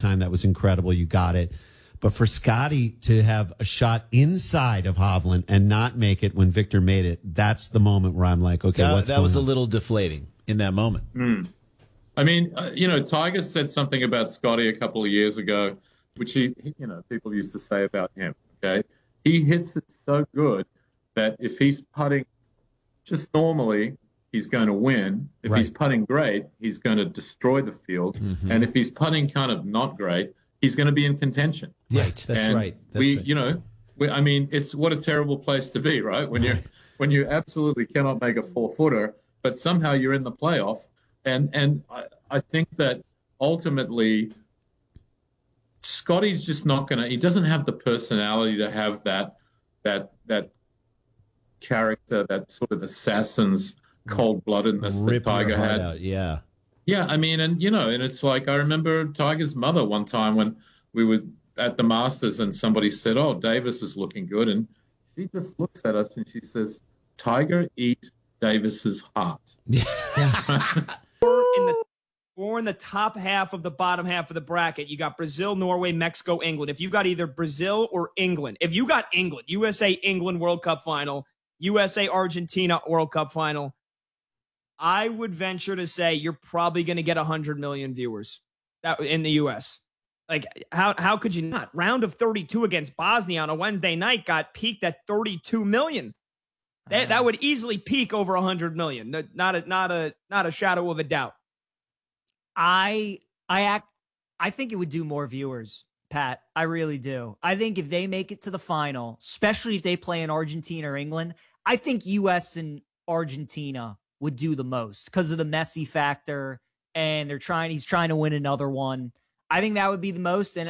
time. That was incredible. You got it. But for Scotty to have a shot inside of Hovland and not make it when Victor made it, that's the moment where I'm like, okay, what's that going was on? a little deflating in that moment. I mean, Tiger said something about Scotty a couple of years ago, which people used to say about him. Okay, he hits it so good that if he's putting just normally, he's going to win. If he's putting great, he's going to destroy the field. Mm-hmm. And if he's putting kind of not great, he's going to be in contention. Right. That's right. I mean, it's what a terrible place to be, right? When you absolutely cannot make a 4-footer, but somehow you're in the playoff. And I think that ultimately Scotty's just not going to. He doesn't have the personality to have that character, that sort of assassin's cold-bloodedness that Tiger had. Out. Yeah. Yeah, I mean, and it's like I remember Tiger's mother one time when we were at the Masters and somebody said, "Oh, Davis is looking good," and she just looks at us and she says, "Tiger, eat Davis's heart." Yeah. Or in the top half of the bottom half of the bracket, you got Brazil, Norway, Mexico, England. If you got either Brazil or England, if you got England, USA, England World Cup final, USA, Argentina World Cup final, I would venture to say you're probably going to get 100 million viewers in the U.S. Like, how could you not? Round of 32 against Bosnia on a Wednesday night got peaked at 32 million. That would easily peak over 100 million. Not a shadow of a doubt. I think it would do more viewers, Pat. I really do. I think if they make it to the final, especially if they play in Argentina or England, I think U.S. and Argentina would do the most because of the Messi factor, and he's trying to win another one. I think that would be the most. And